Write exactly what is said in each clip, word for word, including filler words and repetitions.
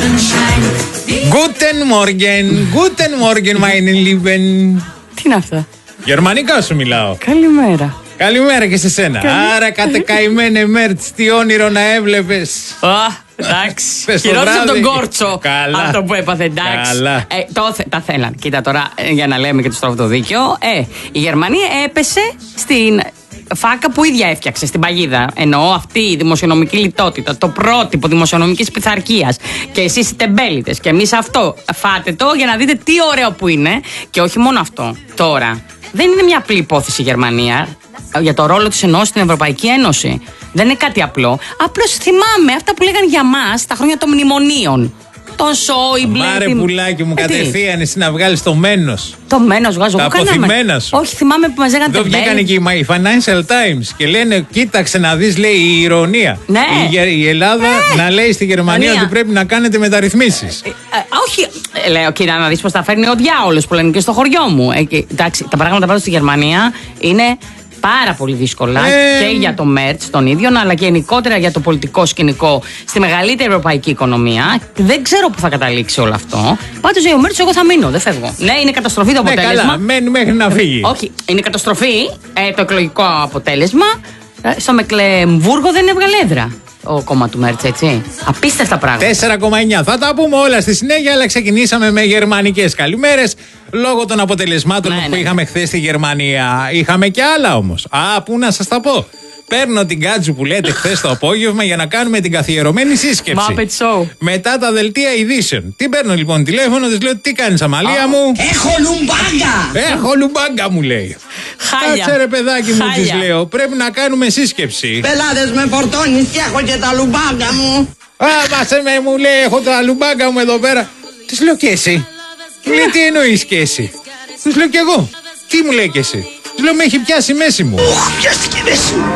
Guten Morgen, Guten Morgen, meine Lieben. Τι είναι αυτά? Γερμανικά σου μιλάω. Καλημέρα. Καλημέρα και σε σένα. Καλημέρα. Άρα κατεκαημένε Μέρτς, τι όνειρο να έβλεπες. Α, εντάξει. Χειρότερο τον Κόρτσο. Καλά. Αυτό που έπαθε, εντάξει. Καλά. Ε, το, θε- τα θέλαν. Κοίτα τώρα, ε, για να λέμε και το στραβό το δίκαιο. Ε, η Γερμανία έπεσε στην φάκα που ίδια έφτιαξε, στην παγίδα. Εννοώ αυτή η δημοσιονομική λιτότητα, το πρότυπο δημοσιονομικής πειθαρχίας. Και εσείς οι τεμπέλητες. Και εμείς αυτό. Φάτε το για να δείτε τι ωραίο που είναι. Και όχι μόνο αυτό. Τώρα, δεν είναι μια απλή υπόθεση η Γερμανία για το ρόλο της ενός στην Ευρωπαϊκή Ένωση. Δεν είναι κάτι απλό. Απλώς θυμάμαι αυτά που λέγανε για μας τα χρόνια των μνημονίων. Τον Σόιμπλε. Μάρε την... πουλάκι μου, Ε, τι? κατευθείαν εσύ να βγάλεις το μένος. Το μένος βγάζω. Τα εγώ κανένα αποθυμένα με- σου. Όχι, θυμάμαι που μας λέγανε Εδώ βγήκαν τεμπέλ. και οι Financial Times και λένε, κοίταξε να δεις, λέει, η ηρωνία. Ναι. Η, Γε- η Ελλάδα Ναι. να λέει στη Γερμανία Γερμανία. ότι πρέπει να κάνετε μεταρρυθμίσεις. Ε, ε, όχι, ε, λέω, κοίτα, να δεις πως τα φέρνει ο διάολος που λένε και στο χωριό μου. Ε, και, εντάξει, τα πράγματα πάντως στη Γερμανία είναι πάρα πολύ δύσκολα Ε. και για το Μέρτς τον ίδιο, αλλά και γενικότερα για το πολιτικό σκηνικό στη μεγαλύτερη ευρωπαϊκή οικονομία. Δεν ξέρω πού θα καταλήξει όλο αυτό. Πάντως για ο Μέρτς εγώ θα μείνω, δεν φεύγω. Ναι, είναι καταστροφή το Ναι, αποτέλεσμα. καλά, μένει μέχρι να φύγει. Όχι, είναι καταστροφή ε, το εκλογικό αποτέλεσμα. Ε, στο Μεκλεμβούργο δεν έβγαλε έδρα ο κόμμα του Μέρτς, έτσι. Απίστευτα πράγματα. τέσσερα κόμμα εννιά. Θα τα πούμε όλα στη συνέχεια, αλλά ξεκινήσαμε με γερμανικές καλημέρες λόγω των αποτελεσμάτων Ναι, που ναι. είχαμε χθες στη Γερμανία. Είχαμε και άλλα όμως. Α, πού να σας τα πω. Παίρνω την κάτζου που λέτε χθες το απόγευμα για να κάνουμε την καθιερωμένη σύσκεψη. Muppet Show. Μετά τα δελτία ειδήσεων. Τι παίρνω λοιπόν τηλέφωνο, της λέω τι κάνεις Αμαλία μου. Έχω λουμπάγκα! Έχω λουμπάγκα μου λέει. Χάλια. Κάτσε ρε παιδάκι μου της Χάλια. λέω. Πρέπει να κάνουμε σύσκεψη. Πελάτες με φορτώνεις και έχω και τα λουμπάγκα μου. Α, βάσε με μου λέει, έχω τα λουμπάγκα μου εδώ πέρα. Της λέω και εσύ. Μου λέει τι εννοείς και εσύ. Της λέω και εγώ. Τι μου λέει και εσύ. Της λέω με έχει πιάσει η μέση μου. Οχ, πιάστηκε η μέση μου.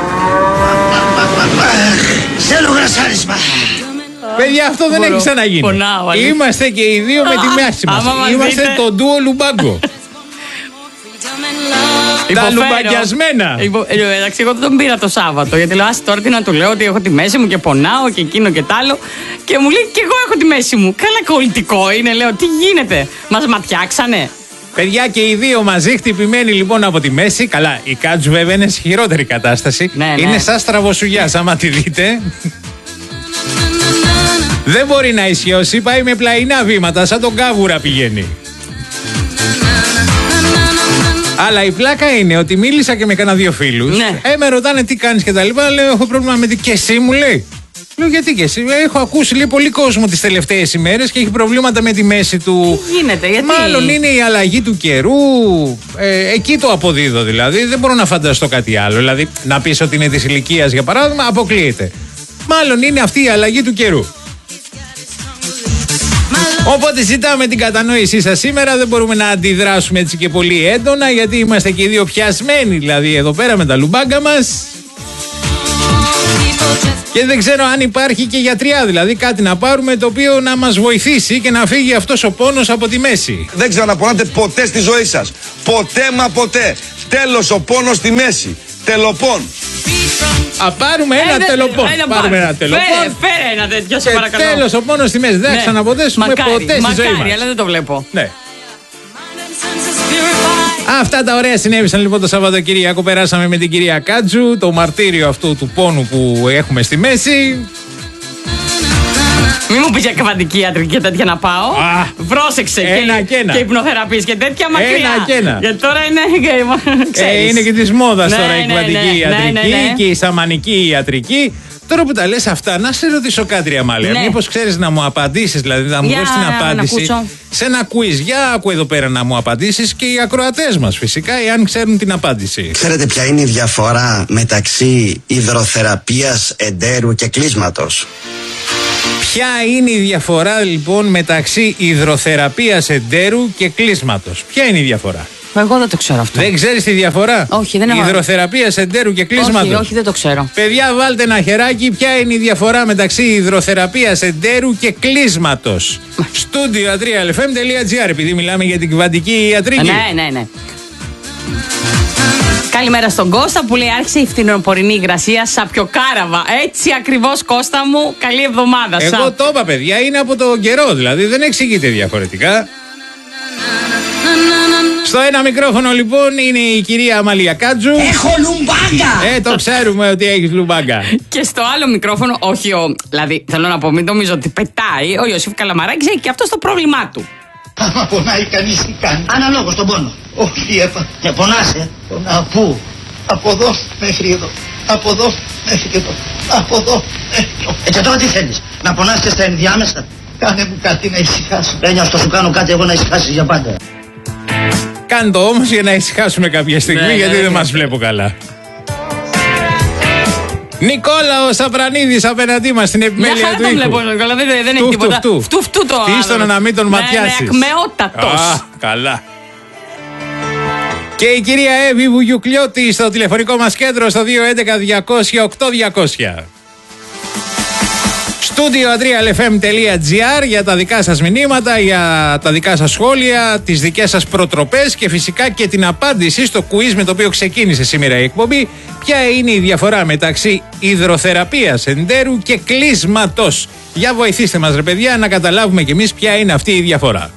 Θέλω γρασάρισμα. Παιδιά, αυτό δεν Μπορώ. έχει ξαναγίνει. Πονάω, αλήθεια. Είμαστε και οι δύο με τη μέση μας. άμα μας Είμαστε δείτε. το ντουο λουμπάγκο. Τα Υποφέρω. λουμπαγκιασμένα. Υπο... Ε, εντάξει, εγώ δεν τον πήρα το Σάββατο. Γιατί λέω, ας τώρα τι να του λέω, ότι έχω τη μέση μου και πονάω και εκείνο και τ' άλλο. Και μου λέει, και εγώ έχω τη μέση μου. Καλά κολλητικό είναι, λέω, τι γίνεται. Μας ματιάξανε. Παιδιά και οι δύο μαζί χτυπημένοι λοιπόν από τη μέση. Καλά, η Κάτζου βέβαια είναι σε χειρότερη κατάσταση. Ναι, ναι. Είναι σαν στραβοσουγιάς, άμα τη δείτε. Δεν μπορεί να ισιώσει, πάει με πλαϊνά βήματα, σαν τον κάβουρα πηγαίνει. Αλλά η πλάκα είναι ότι μίλησα και με κανένα δύο φίλους. Ναι. Ε, με ρωτάνε τι κάνεις και τα λοιπά. Λέω, έχω πρόβλημα με την. Και εσύ μου λέει. Λέω, γιατί και εσύ. Έχω ακούσει λέει, πολύ κόσμο τις τελευταίες ημέρες και έχει προβλήματα με τη μέση του. Τι γίνεται, γιατί. Μάλλον είναι η αλλαγή του καιρού. Ε, εκεί το αποδίδω δηλαδή. Δεν μπορώ να φανταστώ κάτι άλλο. Δηλαδή, να πεις ότι είναι της ηλικίας για παράδειγμα, αποκλείεται. Μάλλον είναι αυτή η αλλαγή του καιρού. Οπότε ζητάμε την κατανόησή σας σήμερα. Δεν μπορούμε να αντιδράσουμε έτσι και πολύ έντονα, γιατί είμαστε και οι δύο πιασμένοι δηλαδή εδώ πέρα με τα λουμπάγκα μας. Και δεν ξέρω αν υπάρχει και γιατριά, δηλαδή κάτι να πάρουμε το οποίο να μας βοηθήσει και να φύγει αυτός ο πόνος από τη μέση. Δεν ξαναπονάτε ποτέ στη ζωή σας. Ποτέ μα ποτέ. Τέλος ο πόνος στη μέση. Τελοπών. Α, πάρουμε ένα Ε, δεν- τελοπών. ένα Πάρουμε πάρε. ένα τελοπών. Φέρε, φέρε ένα τέτοιο, σε Και παρακαλώ. τέλος ο πόνος στη μέση. Δεν θα Ναι. ξαναποτέσουμε Μακάρι, ποτέ στη ζωή μακάρι, μας. αλλά δεν το βλέπω. Ναι. Αυτά τα ωραία συνέβησαν λοιπόν το Σαββατοκύριακο. Περάσαμε με την κυρία Κάτζου το μαρτύριο αυτού του πόνου που έχουμε στη μέση. Μην μου πεις για καβαντική ιατρική και τέτοια να πάω. Α, Πρόσεξε. ένα και, και ένα. και υπνοθεραπείες και τέτοια μακριά. Ένα και ένα. Γιατί τώρα είναι. Ε, ξέρεις. είναι και της μόδας Ναι, τώρα η ναι, κβαντική ναι, ιατρική ναι, ναι, ναι. και η σαμανική ιατρική. Τώρα που τα λες αυτά, να σε ρωτήσω κάτι, ρε Αμάλια. Ναι. Μήπως ξέρεις να μου απαντήσεις, δηλαδή να μου Για δώσεις την να απάντηση ακούσω. σε ένα quiz. Για άκου εδώ πέρα να μου απαντήσεις και οι ακροατές μας φυσικά, εάν ξέρουν την απάντηση. Ξέρετε ποια είναι η διαφορά μεταξύ υδροθεραπείας, εντέρου και κλείσματος? Ποια είναι η διαφορά λοιπόν μεταξύ υδροθεραπείας εντέρου και κλείσματος? Ποια είναι η διαφορά? Εγώ δεν το ξέρω αυτό. Δεν ξέρεις τη διαφορά? Όχι, δεν έβαλα. Υδροθεραπείας εντέρου και κλείσματος. όχι, όχι, δεν το ξέρω. Παιδιά, βάλτε ένα χεράκι. Ποια είναι η διαφορά μεταξύ υδροθεραπείας εντέρου και κλείσματος? Στούντιο ατρία ελ εφ εμ τελεία τζι άρ, επειδή μιλάμε για την κβαντική ιατρική. Ναι, ναι, ναι. Καλημέρα στον Κώστα που λέει άρχισε η φθινοπορεινή υγρασία σαπιοκάραβα. Έτσι ακριβώς, Κώστα μου. Καλή εβδομάδα. Εγώ Σα... το είπα, παιδιά, είναι από τον καιρό, δηλαδή δεν εξηγείται διαφορετικά. Στο ένα μικρόφωνο λοιπόν είναι η κυρία Αμαλία Κάτζου. Έχω λουμπάγκα! Ε, το ξέρουμε ότι έχεις λουμπάγκα. Και στο άλλο μικρόφωνο, όχι ο. Δηλαδή, θέλω να πω, μην νομίζω ότι πετάει. Ο Ιωσήφ Καλαμαράκης έχει και αυτό το πρόβλημά του. Άμα πονάει κανείς τι κάνει. Αναλόγως τον πόνο. Όχι, έπα. Και πονάσαι. Πονάω πού. Από εδώ μέχρι εδώ. Από εδώ μέχρι εδώ. Από εδώ μέχρι εδώ. Ε, και τώρα τι θέλεις, να πονάς και στα ενδιάμεσα? Κάνε μου κάτι να ησυχάσω. Έννοια στο σου κάνω κάτι εγώ να ησυχάσεις για πάντα. Κάνε το όμως για να ησυχάσουμε κάποια στιγμή, Ναι, γιατί ναι, δεν ναι. μας βλέπω καλά. Νικόλαο Σαπρανίδης απέναντί μας στην Μια επιμέλεια χαρά του τον ήχου. βλέπω, Νικόλα, δεν, δεν έχει Φτου, τίποτα. φτου, φτου. Φτου, φτου το Τι στον άλλο. να μην τον Ναι, ματιάσεις. ναι, ακμεότατος. Α, καλά. Και η κυρία Εύη Βουγιουκλιώτη στο τηλεφωνικό μας κέντρο στο δύο έντεκα διακόσια οκτώ διακόσια. Στούντιο adreal f m τελεία g r για τα δικά σας μηνύματα, για τα δικά σας σχόλια, τις δικές σας προτροπές και φυσικά και την απάντηση στο quiz με το οποίο ξεκίνησε σήμερα η εκπομπή. Ποια είναι η διαφορά μεταξύ υδροθεραπείας, εντέρου και κλείσματος? Για βοηθήστε μας ρε παιδιά να καταλάβουμε κι εμείς ποια είναι αυτή η διαφορά.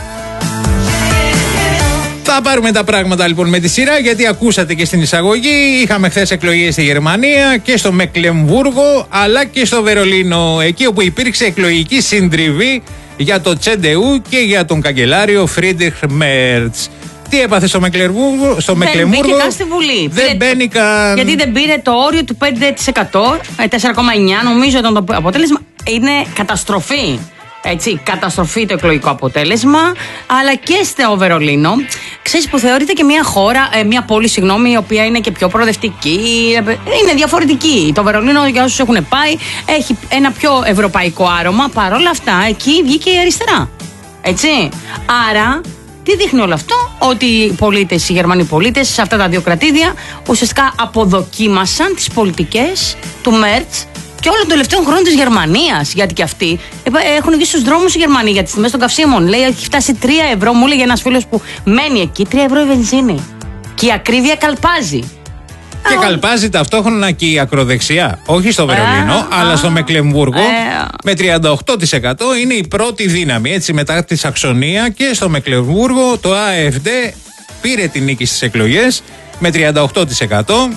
Θα πάρουμε τα πράγματα λοιπόν με τη σειρά, γιατί ακούσατε και στην εισαγωγή. Είχαμε χθες εκλογές στη Γερμανία και στο Μεκλεμβούργο αλλά και στο Βερολίνο, εκεί όπου υπήρξε εκλογική συντριβή για το Τσεντεού και για τον καγκελάριο Φρίντριχ Μέρτς. Τι έπαθε στο Μεκλεμβούργο? Στο Μεκλεμβούργο Δεν μπήκε καν στη Βουλή. Δεν Πήρε- μπαίνει καν. Γιατί δεν πήρε το όριο του πέντε τοις εκατό, τέσσερα κόμμα εννιά νομίζω ήταν το αποτέλεσμα. Είναι καταστροφή. Έτσι, καταστροφή το εκλογικό αποτέλεσμα, αλλά και στο Βερολίνο. Ξέρεις, που θεωρείται και μια χώρα, ε, μια πόλη, συγγνώμη, η οποία είναι και πιο προοδευτική. ε, Είναι διαφορετική. Το Βερολίνο, για όσους έχουν πάει, έχει ένα πιο ευρωπαϊκό άρωμα. Παρ' όλα αυτά, εκεί βγήκε η αριστερά. Έτσι. Άρα, τι δείχνει όλο αυτό? Ότι οι πολίτες, οι Γερμανοί πολίτες, σε αυτά τα δύο κρατήδια, ουσιαστικά αποδοκίμασαν τις πολιτικές του Μέρτς και όλων των τελευταίων χρόνων της Γερμανίας. Γιατί και αυτοί ε, έχουν βγει στους δρόμους οι Γερμανοί για τις τιμές των καυσίμων. Λέει έχει φτάσει τρία ευρώ, μου έλεγε ένας φίλος που μένει εκεί, τρία ευρώ η βενζίνη. Και η ακρίβεια καλπάζει. Και καλπάζει ταυτόχρονα και η ακροδεξιά. Όχι στο Βερολίνο, Α, αλλά α, στο Μεκλεμβούργο. ε, Με τριάντα οκτώ τοις εκατό είναι η πρώτη δύναμη. Έτσι, μετά τη Σαξονία και στο Μεκλεμβούργο το AfD πήρε την νίκη στις εκλογές με τριάντα οκτώ τοις εκατό.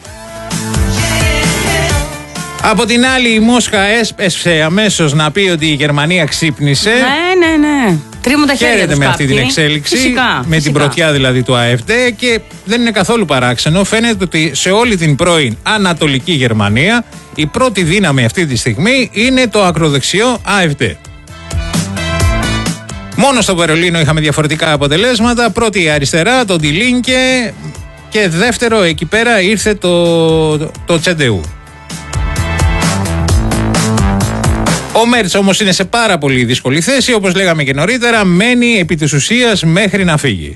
Από την άλλη, η Μόσχα έσπευσε αμέσως να πει ότι η Γερμανία ξύπνησε. Ναι, ναι, ναι. Τρίβουν τα χέρια Χαίρεται τους με αυτή κάποιοι. την εξέλιξη, Φυσικά, με φυσικά. την πρωτιά δηλαδή του AfD, και δεν είναι καθόλου παράξενο. Φαίνεται ότι σε όλη την πρώην Ανατολική Γερμανία η πρώτη δύναμη αυτή τη στιγμή είναι το ακροδεξιό AfD. Μόνο στο Βερολίνο είχαμε διαφορετικά αποτελέσματα. Πρώτη η αριστερά, το Die Linke, και δεύτερο εκεί πέρα ήρθε το, το, το Τσεντεού. Ο Μέρτς όμως είναι σε πάρα πολύ δύσκολη θέση, όπως λέγαμε και νωρίτερα, μένει επί της ουσίας μέχρι να φύγει.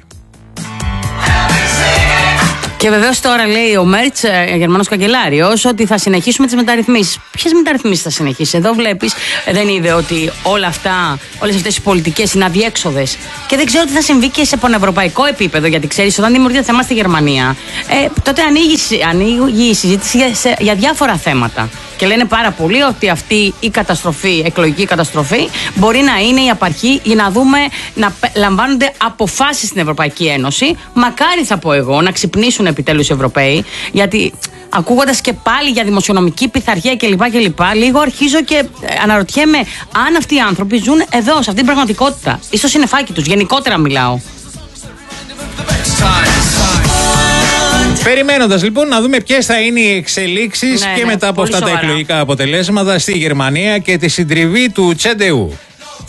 Και βεβαίω τώρα λέει ο Μέρτς, Γερμανός καγκελάριος, ότι θα συνεχίσουμε τις μεταρρυθμίσεις. Ποιες μεταρρυθμίσεις θα συνεχίσει? Εδώ βλέπεις, δεν είδε ότι όλα αυτά, όλες αυτές οι πολιτικές είναι αδιέξοδες. Και δεν ξέρω τι θα συμβεί και σε πανευρωπαϊκό επίπεδο, γιατί ξέρεις, όταν δημιουργείται θέμα στη Γερμανία, ε, τότε ανοίγει, ανοίγει η συζήτηση για, σε, για διάφορα θέματα. Και λένε πάρα πολύ ότι αυτή η καταστροφή, εκλογική καταστροφή, μπορεί να είναι η απαρχή για να δούμε να λαμβάνονται αποφάσεις στην Ευρωπαϊκή Ένωση. Μακάρι, θα πω εγώ, να ξυπνήσουν επιτέλους οι Ευρωπαίοι, γιατί ακούγοντας και πάλι για δημοσιονομική πειθαρχία κλπ. κλπ. Λίγο αρχίζω και αναρωτιέμαι αν αυτοί οι άνθρωποι ζουν εδώ, σε αυτή την πραγματικότητα. Ίσως είναι φάκι τους, γενικότερα μιλάω. Περιμένοντας λοιπόν να δούμε ποιες θα είναι οι εξελίξεις Ναι, και ναι, μετά από πολύ αυτά σοβαρά. τα εκλογικά αποτελέσματα στη Γερμανία και τη συντριβή του Τσεντεού.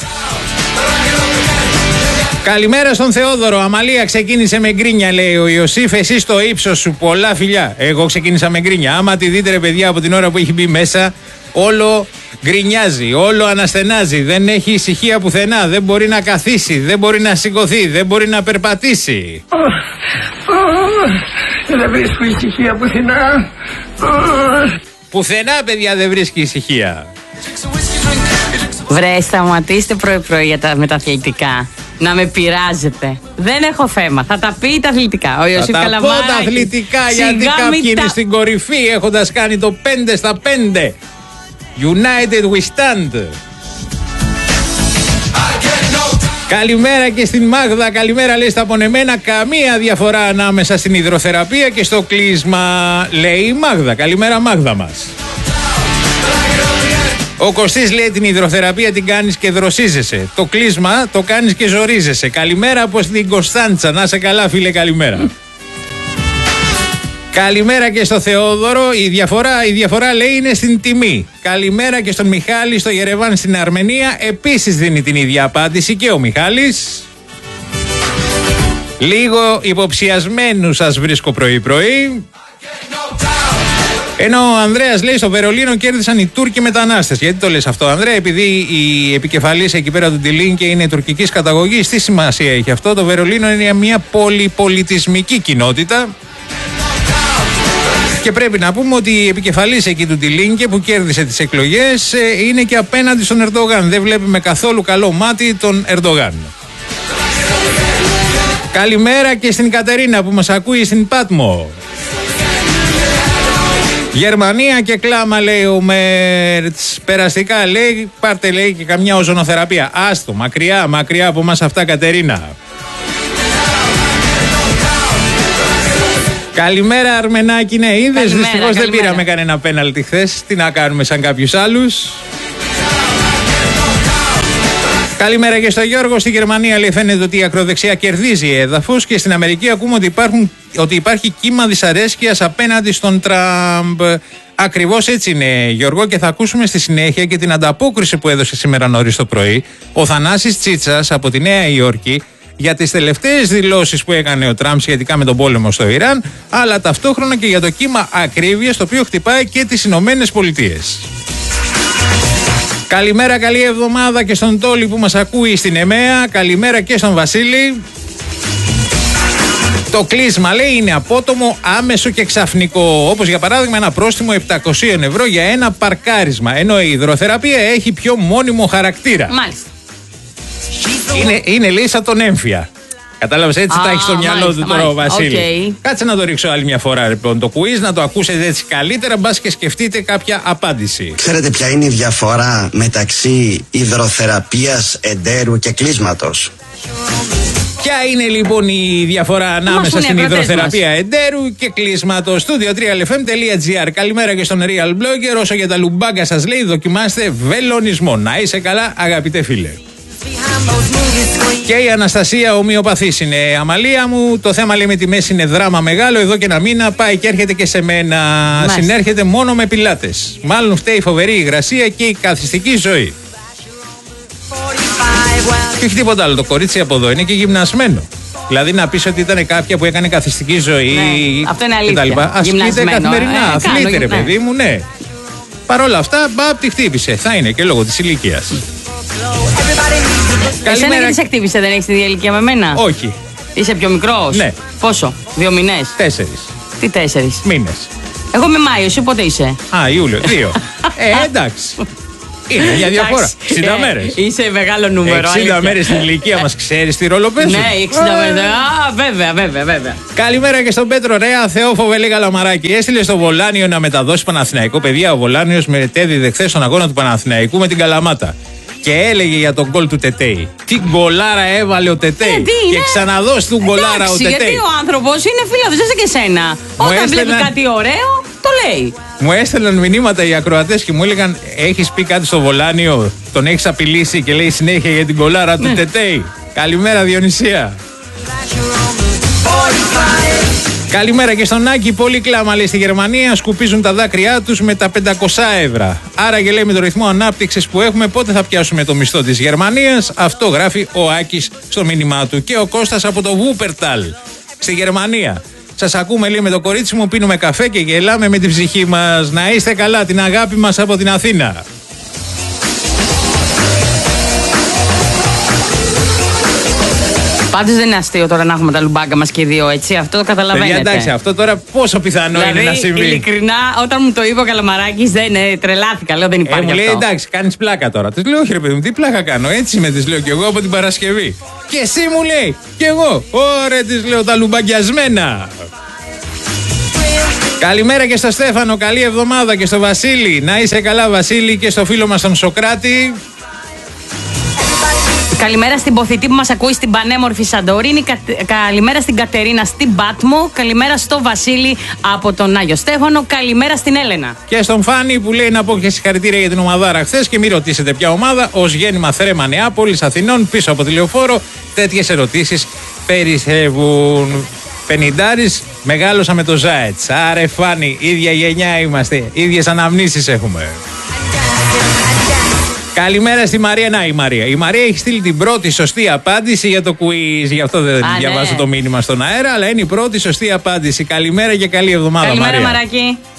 Καλημέρα στον Θεόδωρο. Αμαλία ξεκίνησε με γκρίνια, λέει ο Ιωσήφ. Εσύ στο ύψος σου. Πολλά φιλιά. Εγώ ξεκίνησα με γκρίνια. Άμα τη δείτε, ρε παιδιά, από την ώρα που έχει μπει μέσα, όλο γκρινιάζει, όλο αναστενάζει. Δεν έχει ησυχία πουθενά. Δεν μπορεί να καθίσει, δεν μπορεί να σηκωθεί, δεν μπορεί να περπατήσει. Δεν βρίσκω ησυχία πουθενά. Πουθενά, παιδιά, δεν βρίσκει ησυχία. Βρε, σταματήστε πρωί-πρωί για τα, με τα αθλητικά. να με πειράζετε. Δεν έχω θέμα. Θα τα πει τα αθλητικά. Ο Ιωσήφ Καλαμάρας. Θα τα πω τα αθλητικά, γιατί κάποιοι είναι τα... στην κορυφή έχοντας κάνει το πέντε στα πέντε. United we stand. Καλημέρα και στην Μάγδα. Καλημέρα, λέει, στα πονεμένα. Καμία διαφορά ανάμεσα στην υδροθεραπεία και στο κλείσμα, λέει η Μάγδα. Καλημέρα, Μάγδα μας. Ο Κωστής λέει: την υδροθεραπεία την κάνεις και δροσίζεσαι. Το κλείσμα το κάνεις και ζορίζεσαι. Καλημέρα από την Κωνσταντσα. Να σε καλά, φίλε, καλημέρα. Καλημέρα και στο Θεόδωρο. Η διαφορά, η διαφορά, λέει, είναι στην τιμή. Καλημέρα και στον Μιχάλη στο Γερεβάν στην Αρμενία. Επίσης δίνει την ίδια απάντηση και ο Μιχάλης. Λίγο υποψιασμένους σας βρίσκω πρωί-πρωί. Ενώ ο Ανδρέας λέει: στο Βερολίνο κέρδισαν οι Τούρκοι μετανάστες. Γιατί το λες αυτό, Ανδρέα? Επειδή η επικεφαλής εκεί πέρα του Τιλίνκε είναι τουρκικής καταγωγής. Τι σημασία έχει αυτό? Το Βερολίνο είναι μια πολυπολιτισμική κοινότητα. Και πρέπει να πούμε ότι η επικεφαλής εκεί του Τιλίνκε που κέρδισε τις εκλογές είναι και απέναντι στον Ερντογάν. Δεν βλέπει με καθόλου καλό μάτι τον Ερντογάν. Καλημέρα και στην Κατερίνα που μας ακούει στην Πάτμο. Γερμανία και κλάμα, λέει ο Μέρτς. Περαστικά, λέει, πάρτε, λέει, και καμιά οζονοθεραπεία. Άστο, μακριά, μακριά από μας αυτά, Κατερίνα. Καλημέρα, Αρμενάκη. Ναι, είδες, δυστυχώς δεν πήραμε κανένα πέναλτι χθες. Τι να κάνουμε σαν κάποιους άλλους. Καλημέρα και στο Γιώργο. Στη Γερμανία, λέει, φαίνεται ότι η ακροδεξιά κερδίζει έδαφος και στην Αμερική ακούμε ότι, υπάρχουν, ότι υπάρχει κύμα δυσαρέσκειας απέναντι στον Τραμπ. Ακριβώς έτσι είναι, Γιώργο, και θα ακούσουμε στη συνέχεια και την ανταπόκριση που έδωσε σήμερα νωρίς το πρωί ο Θανάσης Τσίτσας από τη Νέα Υόρκη για τις τελευταίες δηλώσεις που έκανε ο Τραμπ σχετικά με τον πόλεμο στο Ιράν, αλλά ταυτόχρονα και για το κύμα ακρίβειας το οποίο χτυπάει και τις Ηνωμένες Πολιτείες. Καλημέρα, καλή εβδομάδα και στον Τόλι που μας ακούει στην ΕΜΕΑ. Καλημέρα και στον Βασίλη. Το κλείσμα, λέει, είναι απότομο, άμεσο και ξαφνικό. Όπως για παράδειγμα ένα πρόστιμο επτακόσια ευρώ για ένα παρκάρισμα. Ενώ η υδροθεραπεία έχει πιο μόνιμο χαρακτήρα. Μάλιστα. Είναι, είναι λέει, σαν τον έμφυα. Κατάλαβες, έτσι ah, τα έχει στο μυαλό μάλιστα, του τώρα ο Βασίλη. Okay. Κάτσε να το ρίξω άλλη μια φορά, λοιπόν, το quiz, να το ακούσετε έτσι καλύτερα, μπας και σκεφτείτε κάποια απάντηση. Ξέρετε ποια είναι η διαφορά μεταξύ υδροθεραπείας, εντέρου και κλείσματος? Ποια είναι λοιπόν η διαφορά ανάμεσα στην υδροθεραπεία εντέρου και κλείσματος? Studio τρία ελ εφ εμ τελεία τζι άρ. Καλημέρα και στον Real Blogger. Όσο για τα λουμπάγκα σας λέει, δοκιμάστε βελονισμό. Να είσαι καλά, αγαπητέ φίλε. Και η Αναστασία ομοιοπαθής είναι. Αμαλία μου, το θέμα, λέει, με τη μέση είναι δράμα μεγάλο. Εδώ και ένα μήνα πάει και έρχεται και σε μένα. Μάλιστα. Συνέρχεται μόνο με πιλάτες. Μάλλον φταίει η φοβερή υγρασία και η καθιστική ζωή. Και όχι τίποτα άλλο. Το κορίτσι από εδώ είναι και γυμνασμένο. Δηλαδή να πεις ότι ήταν κάποια που έκανε καθιστική ζωή. Ναι, αυτό είναι αλήθεια. Ασκείται καθημερινά. Ε, αθλείται, ρε παιδί μου, ναι. Παρ' όλα αυτά, μπαπ, τη χτύπησε. Θα είναι και λόγω της ηλικίας. Εσένα γιατί σε χτύπησε, δεν έχεις την ίδια ηλικία με μένα? Όχι. Είσαι πιο μικρός? Ναι. Πόσο? Δύο μήνες? Τέσσερις. Τι τέσσερις? Μήνες. Εγώ είμαι Μάιο, εσύ πότε είσαι? Α, Ιούλιο. Δύο. ε, εντάξει. Είναι μια διαφορά. εξήντα μέρες. Είσαι μεγάλο νούμερο. εξήντα μέρες στην ηλικία μας, ξέρεις τι ρόλο παίζουν? Ναι, εξήντα μέρες. Α, βέβαια, βέβαια, βέβαια. Καλημέρα και στον Πέτρο Ρέα. Θεόφοβε, λέει, Καλαμαράκη. Έστειλε στο Βολάνιο να μεταδώσει Παναθηναϊκό. Παιδιά, ο Βολάνιος μετέδιδε χθες στον αγώνα του Παναθηναϊκού με την Καλαμάτα. Και έλεγε για τον γκολ του Τετέι. Τι γκολάρα έβαλε ο Τετέι. Γιατί, και ναι. ξαναδώσει του γκολάρα ο Τετέι. Γιατί ο άνθρωπος είναι φίλος, δεν είσαι και σένα. Όταν έστελνα... βλέπει κάτι ωραίο, το λέει. Μου έστελναν μηνύματα οι ακροατές και μου έλεγαν: έχεις πει κάτι στο Βολάνιο, τον έχεις απειλήσει? Και λέει συνέχεια για την γκολάρα του ναι. Τετέι. Καλημέρα, Διονυσία. Καλημέρα και στον Άκη. Πολύ κλάμα, λέει, στη Γερμανία. Σκουπίζουν τα δάκρυά τους με τα πεντακόσια ευρώ. Άρα και λέει, με το ρυθμό ανάπτυξης που έχουμε, πότε θα πιάσουμε το μισθό της Γερμανίας? Αυτό γράφει ο Άκης στο μήνυμά του. Και ο Κώστας από το Βούπερταλ στη Γερμανία. Σας ακούμε, λέει, με το κορίτσι μου, πίνουμε καφέ και γελάμε με την ψυχή μας. Να είστε καλά, την αγάπη μας από την Αθήνα. Πάντως δεν είναι αστείο τώρα να έχουμε τα λουμπάγκα μας και οι δύο, έτσι. Αυτό το καταλαβαίνετε. Παιδιά, εντάξει, αυτό τώρα πόσο πιθανό δηλαδή, είναι να συμβεί. Ειλικρινά, όταν μου το είπε ο Καλαμαράκης, δεν ε, τρελάθηκα. Λέω δεν υπάρχει. Ε, μου λέει αυτό. εντάξει, κάνεις πλάκα τώρα. Τη λέω, όχι ρε παιδί μου, τι πλάκα κάνω. Έτσι με τη λέω κι εγώ από την Παρασκευή. Και εσύ μου λέει, κι εγώ. Ωραία, τη λέω τα λουμπαγκιασμένα. Καλημέρα και στο Στέφανο, καλή εβδομάδα και στο Βασίλη. Να είσαι καλά, Βασίλη, και στο φίλο μας τον Σοκράτη. Καλημέρα στην Ποθητή που μας ακούει στην πανέμορφη Σαντορίνη. Κα... Καλημέρα στην Κατερίνα στην Πάτμο. Καλημέρα στο Βασίλη από τον Άγιο Στέφανο. Καλημέρα στην Έλενα. Και στον Φάνη που λέει να πω και συγχαρητήρια για την ομαδάρα χθες και μην ρωτήσετε ποια ομάδα. Ως γέννημα Θρέμα Νεάπολης Αθηνών πίσω από τη Λεωφόρο. Τέτοιες ερωτήσεις περισσεύουν. Πενηντάρης, μεγάλωσα με το Ζάετς. Άρε Φάνη, ίδια γενιά είμαστε. Ίδιες αναμνήσεις έχουμε. Καλημέρα στη Μαρία. Να η Μαρία. Η Μαρία έχει στείλει την πρώτη σωστή απάντηση για το quiz. Γι' αυτό δεν Α, διαβάζω ναι. το μήνυμα στον αέρα, αλλά είναι η πρώτη σωστή απάντηση. Καλημέρα και καλή εβδομάδα, Καλημέρα, Μαρία. Μαράκη.